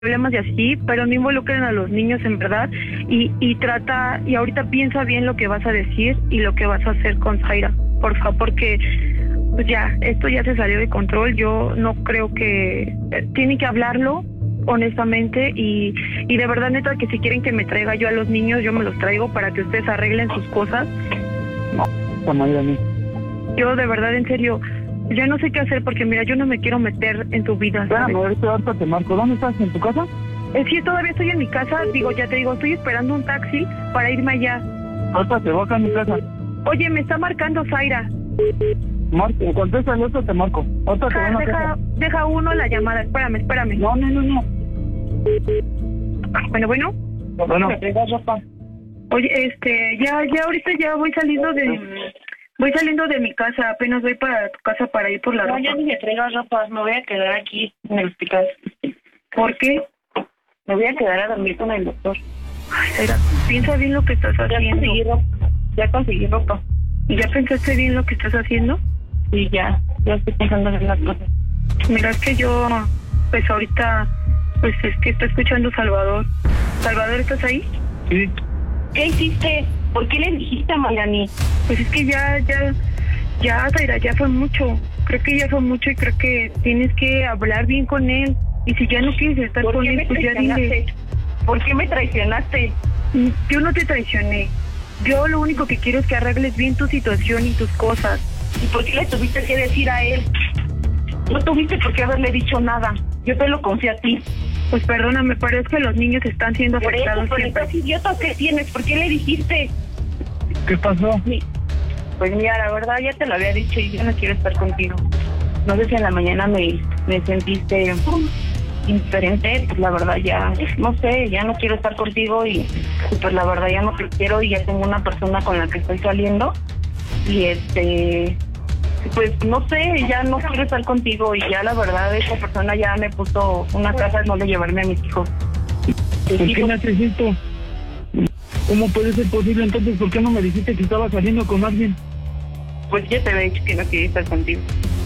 problemas y así, pero no involucren a los niños en verdad y trata, y ahorita piensa bien lo que vas a decir y lo que vas a hacer con Zaira, por favor, porque pues ya, esto ya se salió de control. Yo no creo que tienen que hablarlo honestamente y de verdad, neta, que si quieren que me traiga yo a los niños, yo me los traigo para que ustedes arreglen sus cosas. Yo de verdad, en serio, yo no sé qué hacer porque mira, yo no me quiero meter en tu vida. Ahorita te marco. ¿Dónde estás? ¿En tu casa? Sí, todavía estoy en mi casa, digo, ya te digo, estoy esperando un taxi para irme allá. Ahorita te voy acá en mi casa. Oye, me está marcando Zaira. Marco, contesta el otro, te marco. Deja uno la llamada, espérame. No. Bueno. Bueno. Oye, ya ahorita ya voy saliendo de mi casa, apenas voy para tu casa para ir por la ropa. No, ya ni me traigas ropa, me voy a quedar aquí en el hospital. ¿Por qué? Me voy a quedar a dormir con el doctor. Ay, Zaira, piensa bien lo que estás haciendo. Ya conseguí ropa. ¿Y ya pensaste bien lo que estás haciendo? Sí, ya estoy pensando en las cosas. Mira, es que yo, pues ahorita, pues es que estoy escuchando Salvador. ¿Salvador, estás ahí? Sí. ¿Qué hiciste? ¿Por qué le dijiste a Mariani? Pues es que ya, Zaira, ya fue mucho. Creo que ya fue mucho y creo que tienes que hablar bien con él. Y si ya no quieres estar con él, pues ya dile. ¿Por qué me traicionaste? Yo no te traicioné. Yo lo único que quiero es que arregles bien tu situación y tus cosas. ¿Y por qué le tuviste que decir a él? No tuviste por qué haberle dicho nada. Yo te lo confié a ti. Pues perdóname, pero es que los niños están siendo afectados. Por eso, estás idiota, ¿qué tienes? ¿Por qué le dijiste? ¿Qué pasó? Sí. Pues mira, la verdad ya te lo había dicho y yo no quiero estar contigo. No sé si en la mañana me sentiste indiferente, pues la verdad ya, no sé, ya no quiero estar contigo y pues la verdad ya no te quiero y ya tengo una persona con la que estoy saliendo y pues no sé, ya no quiero estar contigo y ya la verdad esa persona ya me puso una casa donde llevarme a mis hijos. ¿Por qué me haces esto? ¿Cómo puede ser posible entonces? ¿Por qué no me dijiste que estaba saliendo con alguien? Pues ya te había dicho que no quería estar contigo.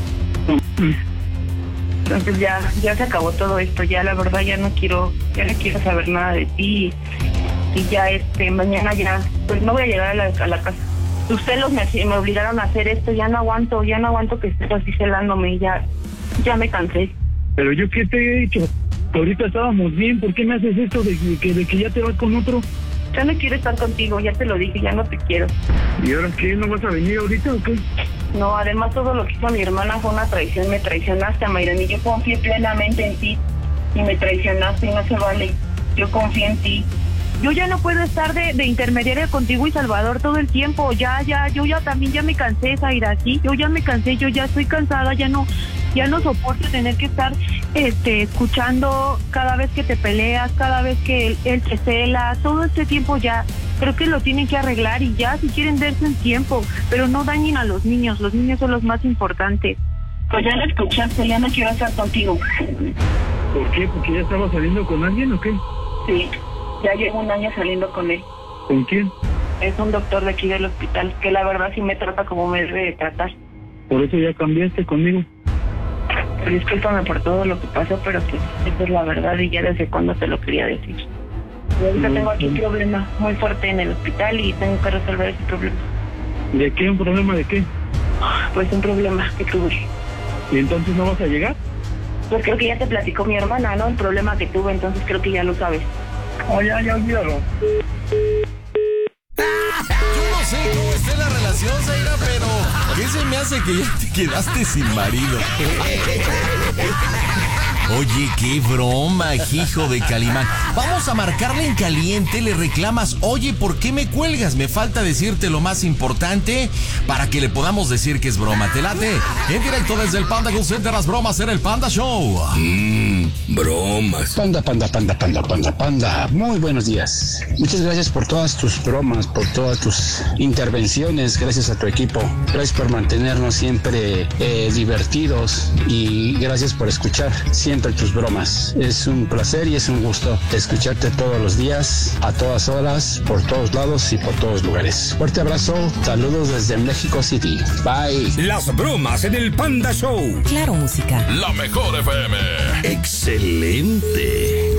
Entonces ya se acabó todo esto, ya la verdad ya no quiero saber nada de ti y ya mañana ya pues no voy a llegar a la casa. Tus celos me obligaron a hacer esto, ya no aguanto que estés así celándome y ya me cansé. Pero yo qué te he dicho, ahorita estábamos bien, ¿por qué me haces esto de que ya te vas con otro? Ya no quiero estar contigo, ya te lo dije, ya no te quiero. ¿Y ahora qué? ¿No vas a venir ahorita o qué? No, además todo lo que hizo mi hermana fue una traición, me traicionaste, Mayran, y yo confié plenamente en ti y me traicionaste y no se vale, yo confié en ti. Yo ya no puedo estar de intermediaria contigo y Salvador todo el tiempo, yo ya también ya me cansé, Zaira, sí, yo ya me cansé, yo ya estoy cansada, ya no soporto tener que estar escuchando cada vez que te peleas, cada vez que él te cela, todo este tiempo ya, creo que lo tienen que arreglar y ya, si quieren darse un tiempo, pero no dañen a los niños son los más importantes. Pues ya lo escuchaste, ya no quiero estar contigo. ¿Por qué? ¿Porque ya estaba saliendo con alguien o qué? Sí, ya llevo 1 año saliendo con él. ¿Con quién? Es un doctor de aquí del hospital, que la verdad sí me trata como me debe de tratar. ¿Por eso ya cambiaste conmigo? Discúlpame por todo lo que pasó, pero pues esa es la verdad y ya desde cuando te lo quería decir. Y ahorita tengo aquí un problema muy fuerte en el hospital y tengo que resolver ese problema. ¿De qué? ¿Un problema de qué? Pues un problema que tuve. ¿Y entonces no vas a llegar? Pues creo que ya te platicó mi hermana, ¿no? El problema que tuve, entonces creo que ya lo sabes. Oh, ya olvídalo. Yo no sé cómo esté la relación, Zaira, pero ¿qué se me hace que ya te quedaste sin marido? Oye, qué broma, hijo de Calimán. Vamos a marcarle en caliente, le reclamas, oye, ¿por qué me cuelgas? Me falta decirte lo más importante para que le podamos decir que es broma. ¿Te late? En directo desde el Panda Cool Center, las bromas en el Panda Show. Bromas. Panda. Muy buenos días. Muchas gracias por todas tus bromas, por todas tus intervenciones. Gracias a tu equipo. Gracias por mantenernos siempre divertidos y gracias por escuchar siempre tus bromas. Es un placer y es un gusto escucharte todos los días, a todas horas, por todos lados y por todos lugares. Fuerte abrazo. Saludos desde México City. Bye. Las bromas en el Panda Show. Claro, música. La mejor FM. Excelente.